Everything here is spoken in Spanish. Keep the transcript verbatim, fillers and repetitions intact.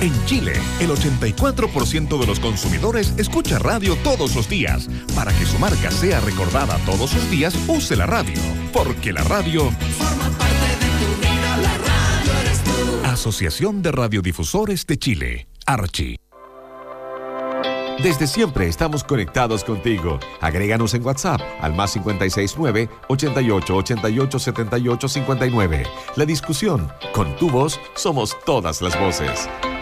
En Chile, el ochenta y cuatro por ciento de los consumidores escucha radio todos los días. Para que su marca sea recordada todos los días, use la radio. Porque la radio forma parte de tu vida, la radio eres tú. Asociación de Radiodifusores de Chile, Archi. Desde siempre estamos conectados contigo. Agréganos en WhatsApp al más cinco seis nueve, ochenta y ocho, ochenta y ocho, setenta y ocho, cincuenta y nueve. La discusión, con tu voz, somos todas las voces.